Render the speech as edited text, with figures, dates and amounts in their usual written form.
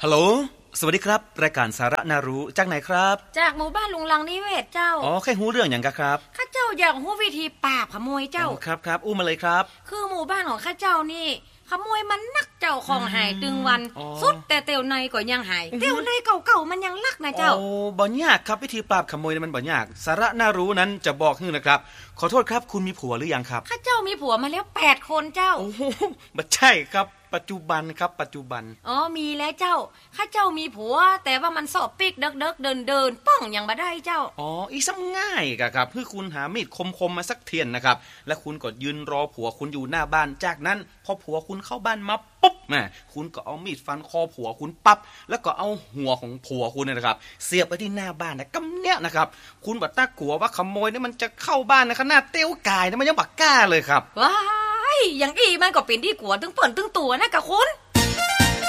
ฮัลโหลสวัสดีครับรายการสาระน่ารู้จากไหนครับจากหมู่บ้านลุงลังนิเวศเจ้าอ๋อแค่หูเรื่องอย่างกะครับข้าเจ้าอยากรู้วิธีปราบขโมยเจ้าครับอู้มาเลยครับคือหมู่บ้านของข้าเจ้านี่ขโมยมันนักเจ้าของหายตึงวันสุดแต่เตียวในก็ยังหายเตียวในเก่าๆมันยังลักนะเจ้าโอ้บ่ยากครับวิธีปราบขโมยมันบ่ยากสาระน่ารู้นั้นจะบอกให้นะครับขอโทษครับคุณมีผัวหรือยังครับข้าเจ้ามีผัวมาแล้ว8 คนเจ้าโอ้โหบ่ใช่ครับปัจจุบันครับปัจจุบันอ๋อมีแล้วเจ้าข้าเจ้ามีผัวแต่ว่ามันสอบปิกเดิกๆเดินป้องยังบ่ได้เจ้าอ๋ออีซ้ำง่ายกะครับคือคุณหามีดคมๆมาสักเทียนนะครับและคุณก็ยืนรอผัวคุณอยู่หน้าบ้านจากนั้นพอผัวคุณเข้าบ้านมาปุ๊บคุณก็เอามีดฟันคอผัวคุณปั๊บแล้วก็เอาหัวของผัวคุณเนี่ยนะครับเสียบไปที่หน้าบ้านนะกำเนี้ยนะครับคุณบ่ตักกลัวว่าขโมยเนี่ยมันจะเข้าบ้านนะขนาดเตี้ยวกายนะมันยังบักกล้าเลยครับว้ายอย่างอีมันก็เป็นที่กลัวตึงเปิ่นตึงตัวนะกะคุณ